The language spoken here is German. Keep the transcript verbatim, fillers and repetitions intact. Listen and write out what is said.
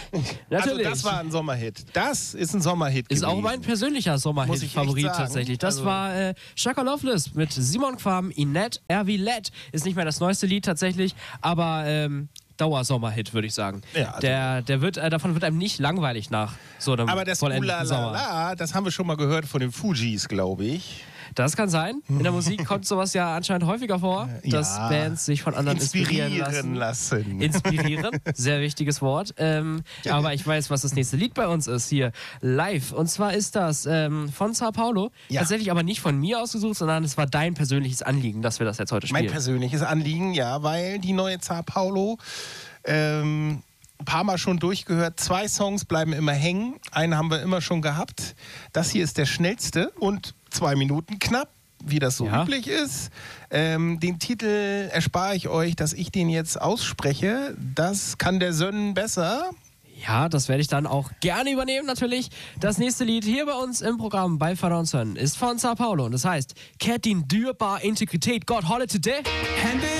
Natürlich. Also das war ein Sommerhit. Das ist ein Sommerhit Ist gewesen. auch mein persönlicher Muss ich Sommerhit-Favorit echt sagen. tatsächlich. Das Also war äh, Shaka Loveless mit Simon Quam, Inette, R wie Led. Ist nicht mehr das neueste Lied tatsächlich, aber ähm, Dauersommerhit, würde ich sagen. Ja, also der, der wird, äh, davon wird einem nicht langweilig nach so einem Aber das vollendeten Sommer. Ulalala, das haben wir schon mal gehört von den Fujis, glaube ich. Das kann sein. In der Musik kommt sowas ja anscheinend häufiger vor, dass Ja. Bands sich von anderen inspirieren, Inspirieren lassen. lassen. Inspirieren, sehr wichtiges Wort. Ähm, aber ich weiß, was das nächste Lied bei uns ist hier live. Und zwar ist das ähm, von Sao Paulo. Ja. Tatsächlich aber nicht von mir ausgesucht, sondern es war dein persönliches Anliegen, dass wir das jetzt heute spielen. Mein persönliches Anliegen, ja, weil die neue Sao Paulo ähm, ein paar Mal schon durchgehört. Zwei Songs bleiben immer hängen. Einen haben wir immer schon gehabt. Das hier ist der schnellste und zwei Minuten knapp, wie das so Ja. üblich ist. Ähm, den Titel erspare ich euch, dass ich den jetzt ausspreche. Das kann der Sönnen besser. Ja, das werde ich dann auch gerne übernehmen, natürlich. Das nächste Lied hier bei uns im Programm bei Vater und Son ist von Sao Paulo und das heißt, Kehrt din dyrbare Integrität Gott holde til det.